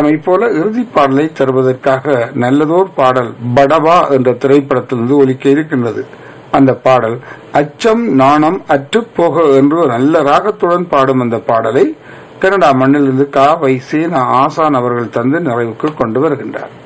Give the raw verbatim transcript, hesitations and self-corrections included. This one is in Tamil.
வளமை போல இறுதிப் பாடலை தருவதற்காக நல்லதோர் பாடல் படவா என்ற திரைப்படத்திலிருந்து ஒலிக்க இருக்கின்றது. அந்த பாடல் அச்சம் நாணம் அற்றுப்போக என்று நல்ல ராகத்துடன் பாடும் அந்த பாடலை கனடா மண்ணிலிருந்து கா வை சீனா ஆசான் அவர்கள் தந்து நிறைவுக்கு கொண்டு வருகின்றார்.